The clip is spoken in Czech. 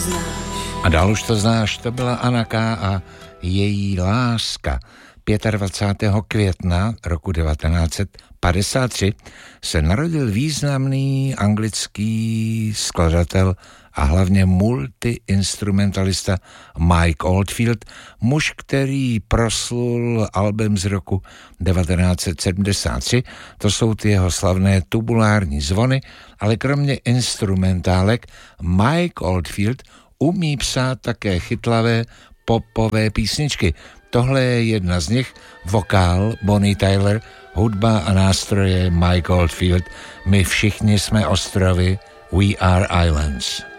A dál už to znáš, to byla Anna K. a její láska. 25. května roku 1953 se narodil významný anglický skladatel a hlavně multiinstrumentalista Mike Oldfield, muž, který proslul albem z roku 1973. To jsou ty jeho slavné tubulární zvony, ale kromě instrumentálek Mike Oldfield umí psát také chytlavé popové písničky. Tohle je jedna z nich, vokál Bonnie Tyler, hudba a nástroje Mike Oldfield. My všichni jsme ostrovy, We are islands.